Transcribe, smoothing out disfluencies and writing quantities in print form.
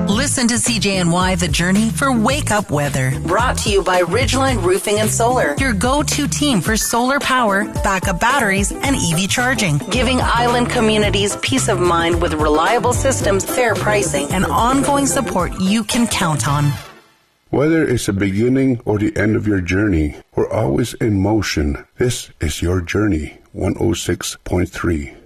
Listen to CJNY The Journey for Wake Up Weather. Brought to you by Ridgeline Roofing and Solar, your go-to team for solar power, backup batteries, and EV charging. Giving island communities peace of mind with reliable systems, fair pricing, and ongoing support you can count on. Whether it's the beginning or the end of your journey, we're always in motion. This is Your Journey 106.3.